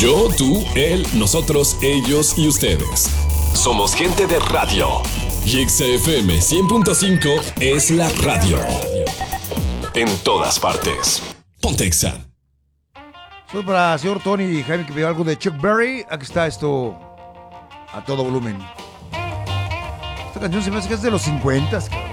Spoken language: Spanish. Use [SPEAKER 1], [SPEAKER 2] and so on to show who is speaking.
[SPEAKER 1] Yo, tú, él, nosotros, ellos y ustedes. Somos gente de radio. Y XFM 100.5 es la radio. En todas partes. Ponte Exa.
[SPEAKER 2] Soy para el señor Tony y Jaime que pidió algo de Chuck Berry. Aquí está esto a todo volumen. Esta canción se me hace que es de los 50.